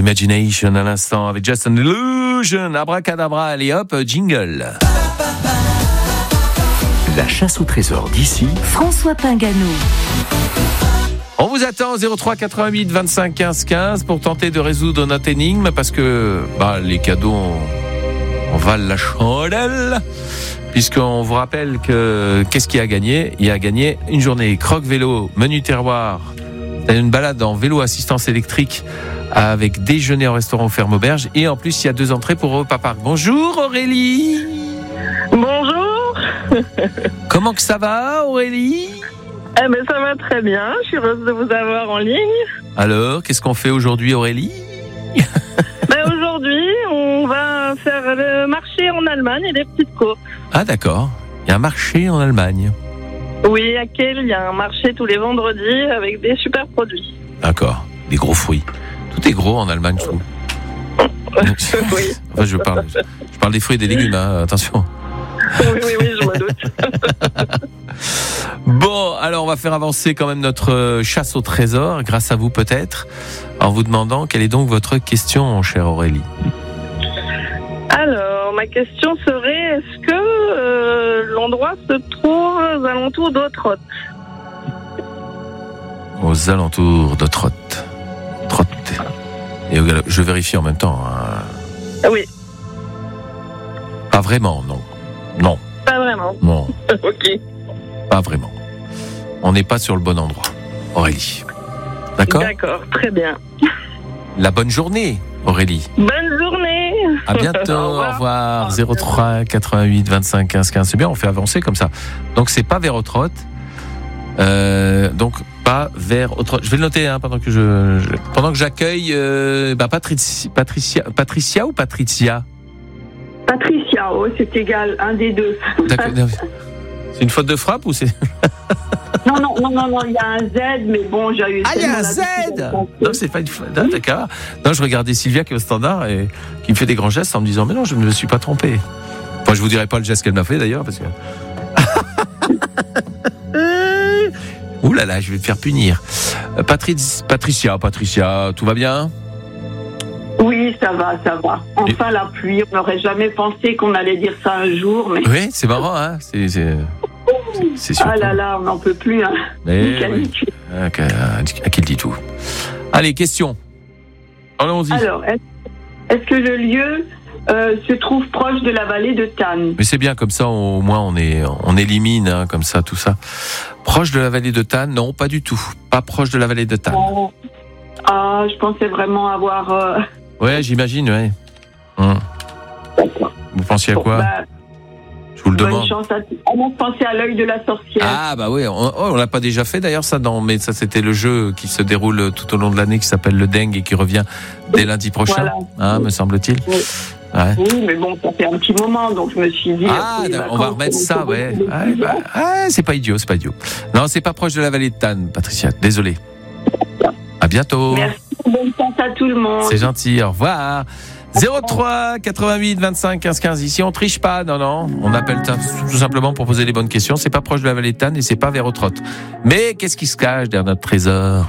Imagination à l'instant avec Just an Illusion. Abracadabra, allez hop, jingle. La chasse au trésor d'ici, François Pingano. On vous attend 03 88 25 15 15 pour tenter de résoudre notre énigme parce que les cadeaux on valent la chandelle. Puisqu'on vous rappelle que qu'est-ce qu'il y a à gagner ? Il y a à gagner une journée croque-vélo, menu terroir, une balade en vélo assistance électrique avec déjeuner au restaurant Ferme Auberge et en plus il y a 2 entrées pour Europa Park. Bonjour Aurélie. Bonjour. Comment que ça va Aurélie ? Ça va très bien, je suis heureuse de vous avoir en ligne. Alors, qu'est-ce qu'on fait aujourd'hui Aurélie ? Aujourd'hui, on va faire le marché en Allemagne et des petites courses. Ah d'accord, il y a un marché en Allemagne. Oui, à Kiel, il y a un marché tous les vendredis avec des super produits. D'accord, des gros fruits. Tout est gros en Allemagne, je trouve. Oui. Enfin, je parle des fruits et des légumes, hein, attention. Oui, je m'en doute. Bon, alors on va faire avancer quand même notre chasse au trésor, grâce à vous peut-être, en vous demandant quelle est donc votre question, chère Aurélie. Alors, ma question serait, est-ce que l'endroit se trouve aux alentours d'Ottrott ? Aux alentours d'Ottrott. Et je vérifie en même temps. Hein. Oui. Pas vraiment, non. Non. Pas vraiment. Non. Ok. Pas vraiment. On n'est pas sur le bon endroit, Aurélie. D'accord ? D'accord, très bien. La bonne journée, Aurélie. Bonne journée. À bientôt, au revoir. 03 88 25 15 15. C'est bien, on fait avancer comme ça. Donc c'est pas vers Ottrott. Donc pas vers Ottrott. Je vais le noter pendant que j'accueille Patricia ou Patricia. Patricia, c'est égal, un des deux. D'accord. C'est une faute de frappe ou c'est... Non, il y a un Z, mais bon, j'ai eu... Ah, il y a un Z. Non, c'est pas une faute. Non, d'accord. Non, je regardais Sylvia qui est au standard et qui me fait des grands gestes en me disant, mais non, je ne me suis pas trompé. Enfin, je vous dirai pas le geste qu'elle m'a fait d'ailleurs, parce que... Ouh là là, je vais te faire punir. Patricia, tout va bien ? Oui, ça va. Enfin, la pluie, on n'aurait jamais pensé qu'on allait dire ça un jour, mais... Oui, c'est marrant, hein. C'est surprenant. Ah là là, on n'en peut plus, hein. Oui. À qui le dit tout. Allez, question. Allons-y. Alors, est-ce que le lieu se trouve proche de la vallée de Tannes ? Mais c'est bien, comme ça, au moins, on élimine, comme ça, tout ça. Proche de la vallée de Tannes ? Non, pas du tout. Pas proche de la vallée de Tannes. Ah, je pensais vraiment avoir... Ouais, j'imagine, ouais. D'accord. Vous pensiez à quoi ? Je vous le demande. Bonne chance à tous. On pensait à l'œil de la sorcière. Ah bah oui, on l'a pas déjà fait d'ailleurs ça, non, mais ça c'était le jeu qui se déroule tout au long de l'année qui s'appelle le Dengue et qui revient dès lundi prochain, voilà. Me semble-t-il. Oui. Ouais. Oui, mais bon, ça fait un petit moment, donc je me suis dit... on va remettre ça, ouais. C'est pas idiot. Non, c'est pas proche de la vallée de Tannes, Patricia, désolé. À bientôt. Merci, bonne chance à tout le monde. C'est gentil, au revoir. 03 88 25 15 15. Ici on triche pas, non. On appelle tout simplement pour poser les bonnes questions. C'est pas proche de la vallée de Tannes et c'est pas vers Ottrott. Mais qu'est-ce qui se cache derrière notre trésor ?